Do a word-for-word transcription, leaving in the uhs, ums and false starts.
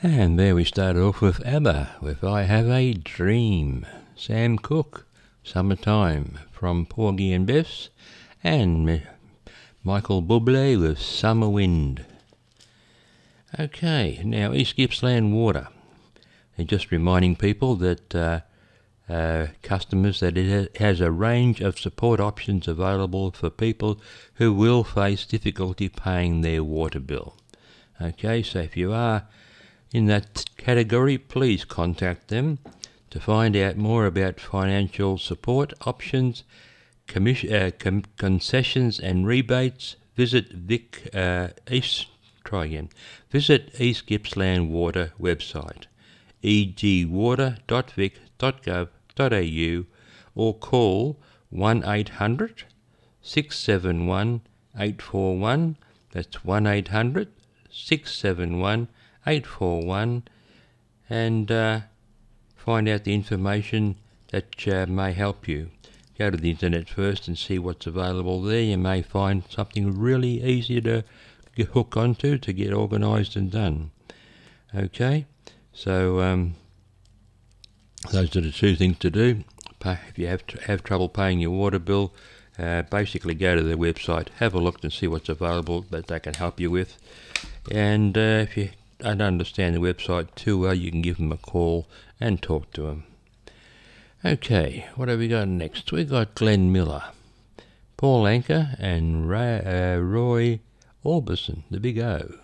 And there we started off with ABBA, with I Have a Dream. Sam Cooke, Summertime, from Porgy and Bess, and Michael Bublé with Summer Wind. Okay, now East Gippsland Water. And just reminding people that uh, uh, customers that it has a range of support options available for people who will face difficulty paying their water bill. Okay, so if you are in that category, please contact them to find out more about financial support options, commission, uh, com- concessions and rebates. Visit Vic uh, East. Try again. Visit East Gippsland Water website, e g water dot vic dot gov dot a u, or call one eight hundred six seven one eight four one. That's one eight hundred six seven one eight four one, and uh, find out the information that uh, may help you. Go to the internet first and see what's available there. You may find something really easy to get hook onto to get organised and done. Okay, so um, those are the two things to do. If you have, to have trouble paying your water bill, uh, basically go to their website, have a look and see what's available that they can help you with. And uh, if you don't understand the website too well, you can give them a call and talk to them. Okay, what have we got next? We've got Glenn Miller, Paul Anka and Ray, uh, Roy Orbison, the Big O.